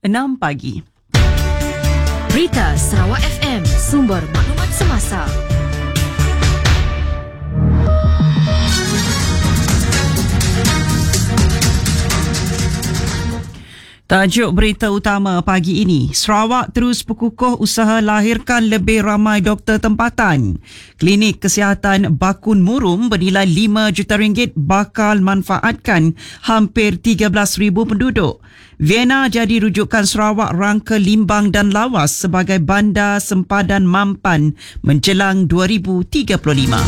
6 pagi. Berita Sarawak FM, sumber maklumat semasa. Tajuk berita utama pagi ini, Sarawak terus berkukuh usaha lahirkan lebih ramai doktor tempatan. Klinik Kesihatan Bakun Murum bernilai RM5 juta bakal manfaatkan hampir 13,000 penduduk. Vienna jadi rujukan Sarawak rangka Limbang dan Lawas sebagai bandar sempadan mampan menjelang 2035.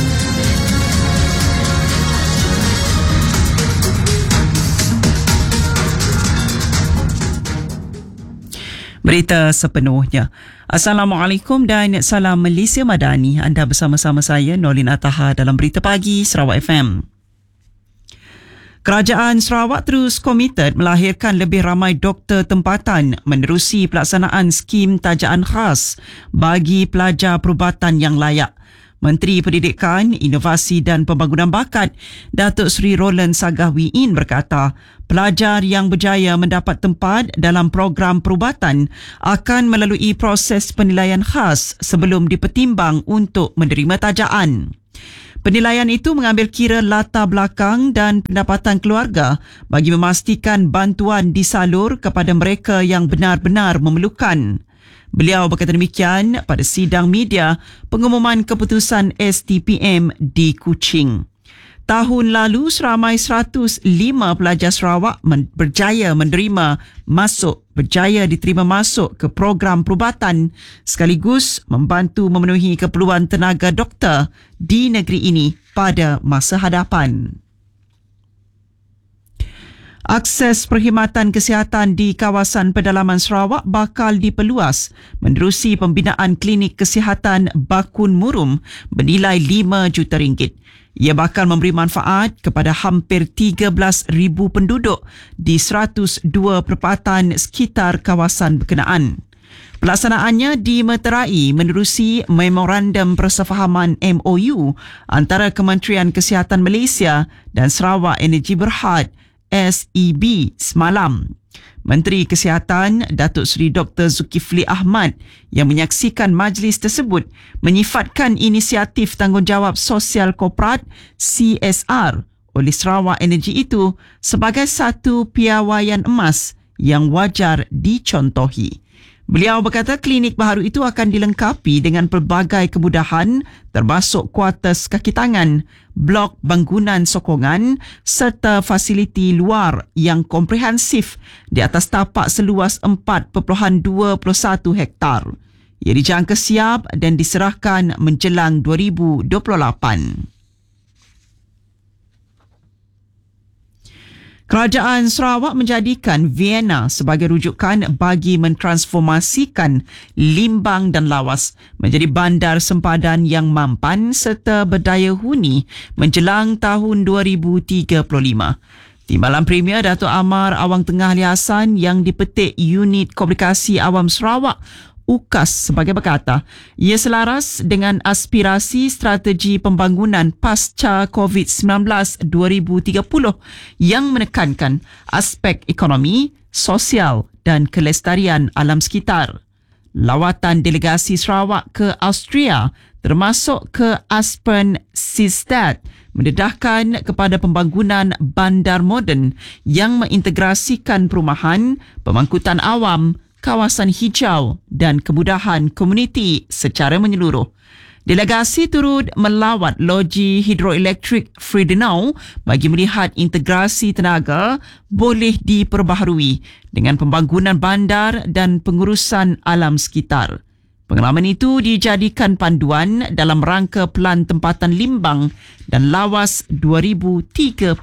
Berita sepenuhnya. Assalamualaikum dan salam Malaysia Madani. Anda bersama-sama saya Nolin Ataha dalam Berita Pagi Sarawak FM. Kerajaan Sarawak terus komited melahirkan lebih ramai doktor tempatan menerusi pelaksanaan skim tajaan khas bagi pelajar perubatan yang layak. Menteri Pendidikan, Inovasi dan Pembangunan Bakat, Datuk Seri Roland Sagahwiin berkata, pelajar yang berjaya mendapat tempat dalam program perubatan akan melalui proses penilaian khas sebelum dipertimbang untuk menerima tajaan. Penilaian itu mengambil kira latar belakang dan pendapatan keluarga bagi memastikan bantuan disalur kepada mereka yang benar-benar memerlukan. Beliau berkata demikian pada sidang media pengumuman keputusan STPM di Kuching. Tahun lalu, seramai 105 pelajar Sarawak berjaya diterima masuk ke program perubatan sekaligus membantu memenuhi keperluan tenaga doktor di negeri ini pada masa hadapan. Akses perkhidmatan kesihatan di kawasan pedalaman Sarawak bakal diperluas menerusi pembinaan klinik kesihatan Bakun Murum bernilai RM5 juta. Ia bakal memberi manfaat kepada hampir 13,000 penduduk di 102 perempatan sekitar kawasan berkenaan. Pelaksanaannya dimeterai menerusi Memorandum Persefahaman MOU antara Kementerian Kesihatan Malaysia dan Sarawak Energy Berhad SEB semalam. Menteri Kesihatan Datuk Seri Dr. Zulkifli Ahmad yang menyaksikan majlis tersebut menyifatkan inisiatif tanggungjawab sosial korporat CSR oleh Sarawak Energy itu sebagai satu piawaian emas yang wajar dicontohi. Beliau berkata klinik baharu itu akan dilengkapi dengan pelbagai kemudahan termasuk kuartus kaki tangan, blok bangunan sokongan serta fasiliti luar yang komprehensif di atas tapak seluas 4.21 hektar. Ia dijangka siap dan diserahkan menjelang 2028. Kerajaan Sarawak menjadikan Vienna sebagai rujukan bagi mentransformasikan Limbang dan Lawas menjadi bandar sempadan yang mampan serta berdaya huni menjelang tahun 2035. Timbalan Premier Datuk Amar Awang Tengah Ali Hassan yang dipetik Unit Komunikasi Awam Sarawak UKAS sebagai berkata, ia selaras dengan aspirasi strategi pembangunan pasca COVID-19 2030 yang menekankan aspek ekonomi, sosial dan kelestarian alam sekitar. Lawatan delegasi Sarawak ke Austria termasuk ke Aspen Seestadt mendedahkan kepada pembangunan bandar moden yang mengintegrasikan perumahan, pemangkutan awam, kawasan hijau dan kemudahan komuniti secara menyeluruh. Delegasi turut melawat loji hidroelektrik Friedenau bagi melihat integrasi tenaga boleh diperbaharui dengan pembangunan bandar dan pengurusan alam sekitar. Pengalaman itu dijadikan panduan dalam rangka Pelan Tempatan Limbang dan Lawas 2035.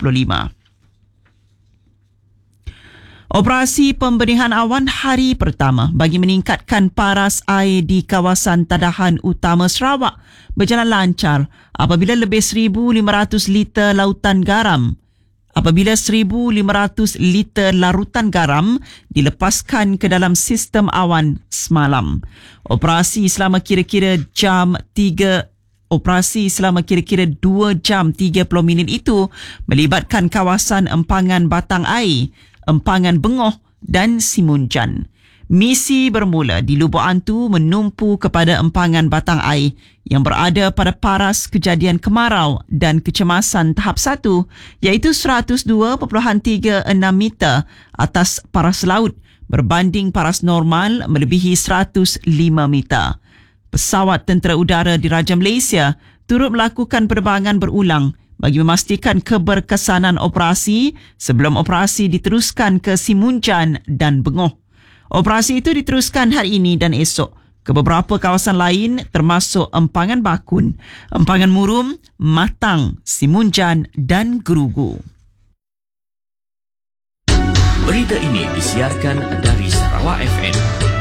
Operasi pembenihan awan hari pertama bagi meningkatkan paras air di kawasan tadahan utama Sarawak berjalan lancar apabila lebih 1,500 liter larutan garam dilepaskan ke dalam sistem awan semalam. Operasi selama kira-kira 2 jam 30 minit itu melibatkan kawasan empangan batang air, empangan bengoh dan Simunjan. Misi bermula di Lubuk Antu menumpu kepada empangan batang air yang berada pada paras kejadian kemarau dan kecemasan tahap 1 iaitu 102.36 meter atas paras laut berbanding paras normal melebihi 105 meter. Pesawat tentera udara Diraja Malaysia turut melakukan penerbangan berulang bagi memastikan keberkesanan operasi sebelum operasi diteruskan ke Simunjan dan Bengoh. Operasi itu diteruskan hari ini dan esok ke beberapa kawasan lain termasuk Empangan Bakun, Empangan Murum, Matang, Simunjan dan Gerugu. Berita ini disiarkan dari Sarawak FM.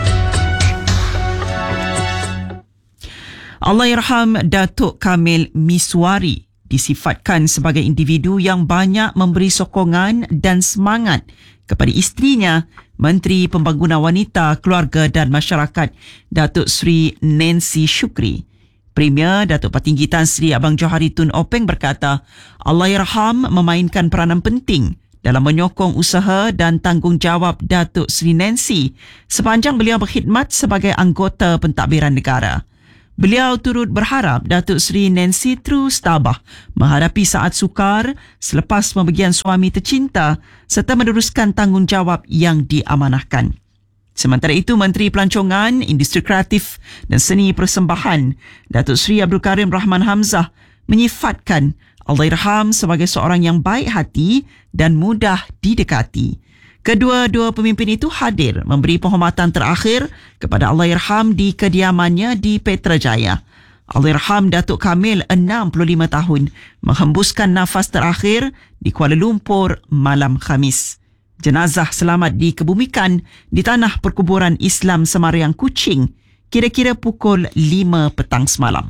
Allahyarham Datuk Kamil Miswari disifatkan sebagai individu yang banyak memberi sokongan dan semangat kepada isterinya, Menteri Pembangunan Wanita, Keluarga dan Masyarakat, Datuk Seri Nancy Shukri. Premier Datuk Patinggi Tan Sri Abang Johari Tun Openg berkata, Allahyarham memainkan peranan penting dalam menyokong usaha dan tanggungjawab Datuk Seri Nancy sepanjang beliau berkhidmat sebagai anggota pentadbiran negara. Beliau turut berharap Datuk Seri Nancy terus tabah menghadapi saat sukar selepas pembagian suami tercinta serta meneruskan tanggungjawab yang diamanahkan. Sementara itu, Menteri Pelancongan, Industri Kreatif dan Seni Persembahan, Datuk Seri Abdul Karim Rahman Hamzah menyifatkan Allahyarham sebagai seorang yang baik hati dan mudah didekati. Kedua-dua pemimpin itu hadir memberi penghormatan terakhir kepada Allahyarham di kediamannya di Petrajaya. Allahyarham Datuk Kamil 65 tahun menghembuskan nafas terakhir di Kuala Lumpur malam Khamis. Jenazah selamat dikebumikan di tanah perkuburan Islam Semariang Kuching kira-kira pukul 5 petang semalam.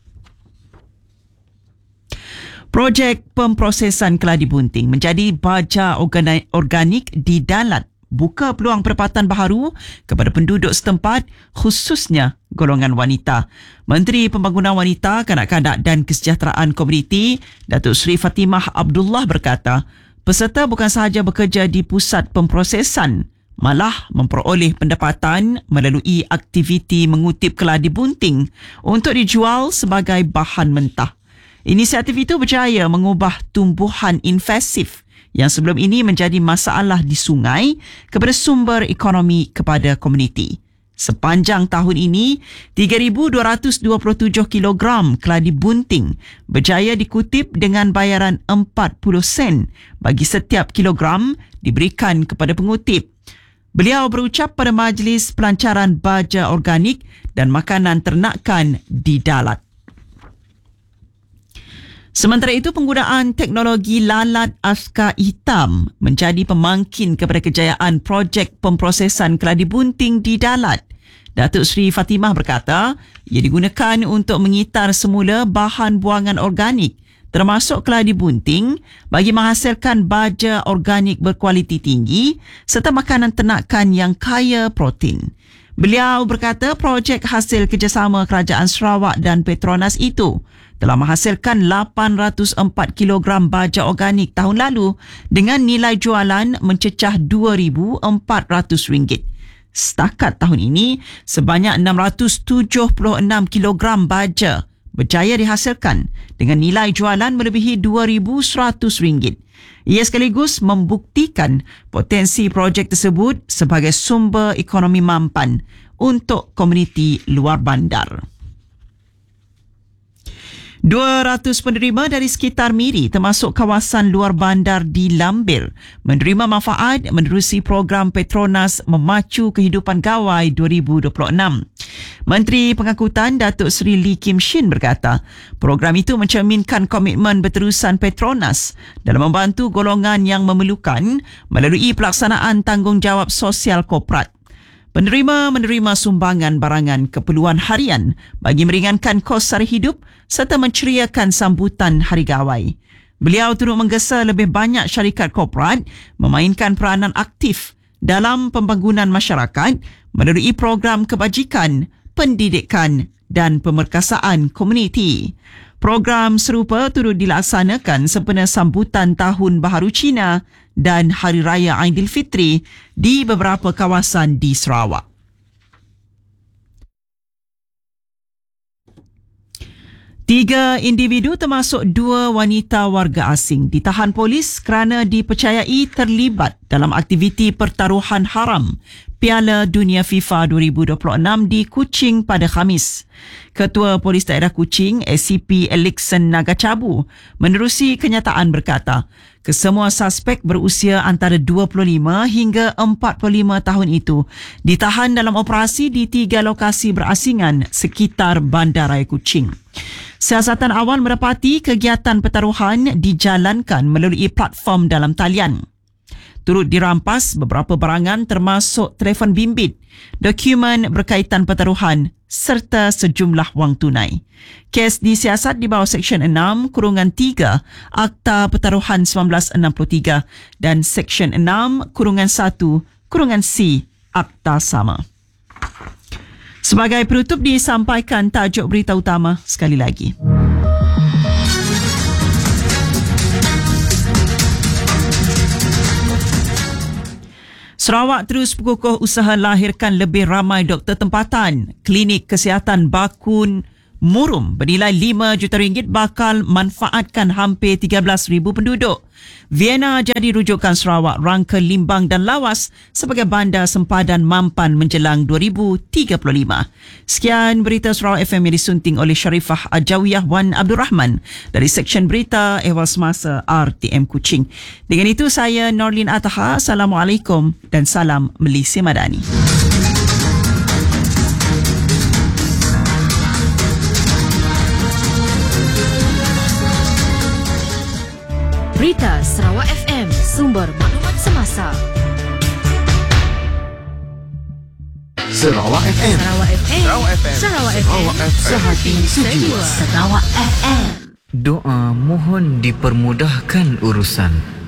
Projek pemprosesan keladi bunting menjadi baja organik di Dalat buka peluang pendapatan baharu kepada penduduk setempat khususnya golongan wanita. Menteri Pembangunan Wanita, Kanak-kanak dan Kesejahteraan Komuniti, Datuk Seri Fatimah Abdullah berkata, peserta bukan sahaja bekerja di pusat pemprosesan, malah memperoleh pendapatan melalui aktiviti mengutip keladi bunting untuk dijual sebagai bahan mentah. Inisiatif itu berjaya mengubah tumbuhan invasif yang sebelum ini menjadi masalah di sungai kepada sumber ekonomi kepada komuniti. Sepanjang tahun ini, 3,227 kilogram keladi bunting berjaya dikutip dengan bayaran 40 sen bagi setiap kilogram diberikan kepada pengutip. Beliau berucap pada Majlis Pelancaran Baja Organik dan Makanan Ternakan di Dalat. Sementara itu, penggunaan teknologi lalat askar hitam menjadi pemangkin kepada kejayaan projek pemprosesan keladi bunting di Dalat. Datuk Seri Fatimah berkata, ia digunakan untuk mengitar semula bahan buangan organik termasuk keladi bunting bagi menghasilkan baja organik berkualiti tinggi serta makanan ternakan yang kaya protein. Beliau berkata projek hasil kerjasama Kerajaan Sarawak dan Petronas itu telah menghasilkan 804 kilogram baja organik tahun lalu dengan nilai jualan mencecah RM2,400. Setakat tahun ini, sebanyak 676 kilogram baja berjaya dihasilkan dengan nilai jualan melebihi RM2,100. Ia sekaligus membuktikan potensi projek tersebut sebagai sumber ekonomi mampan untuk komuniti luar bandar. 200 penerima dari sekitar Miri termasuk kawasan luar bandar di Lambir menerima manfaat menerusi program Petronas Memacu Kehidupan Gawai 2026. Menteri Pengangkutan Datuk Seri Lee Kim Shin berkata, program itu mencerminkan komitmen berterusan Petronas dalam membantu golongan yang memerlukan melalui pelaksanaan tanggungjawab sosial korporat. Penerima menerima sumbangan barangan keperluan harian bagi meringankan kos sara hidup serta menceriakan sambutan Hari Gawai. Beliau turut menggesa lebih banyak syarikat korporat memainkan peranan aktif dalam pembangunan masyarakat melalui program kebajikan, pendidikan dan pemerkasaan komuniti. Program serupa turut dilaksanakan sempena sambutan Tahun Baharu Cina dan Hari Raya Aidilfitri di beberapa kawasan di Sarawak. Tiga individu termasuk dua wanita warga asing ditahan polis kerana dipercayai terlibat dalam aktiviti pertaruhan haram Piala Dunia FIFA 2026 di Kuching pada Khamis. Ketua Polis Daerah Kuching, SCP Elixon Nagacabu, menerusi kenyataan berkata, kesemua suspek berusia antara 25 hingga 45 tahun itu ditahan dalam operasi di tiga lokasi berasingan sekitar Bandaraya Kuching. Siasatan awal mendapati kegiatan pertaruhan dijalankan melalui platform dalam talian. Turut dirampas beberapa barangan termasuk telefon bimbit, dokumen berkaitan pertaruhan serta sejumlah wang tunai. Kes disiasat di bawah Seksyen 6/3 Akta Pertaruhan 1963 dan Seksyen 6/1/C Akta sama. Sebagai penutup disampaikan tajuk berita utama sekali lagi. Sarawak terus berkukuh usaha lahirkan lebih ramai doktor tempatan. Klinik Kesihatan Bakun Murum bernilai RM5 juta bakal manfaatkan hampir 13,000 penduduk. Vienna jadi rujukan Sarawak rangka Limbang dan Lawas sebagai bandar sempadan mampan menjelang 2035. Sekian berita Sarawak FM yang disunting oleh Sharifah Ajawiyah Wan Abdul Rahman dari Seksyen Berita Ehwal Semasa RTM Kuching. Dengan itu saya Norlin Ataha. Assalamualaikum dan salam Malaysia Madani. Berita Sarawak FM, sumber maklumat semasa. Sarawak FM. Sarawak FM. Sarawak FM. Sarawak FM. Sarawak FM. Sehati sejiwa. Sarawak FM. Doa mohon dipermudahkan urusan.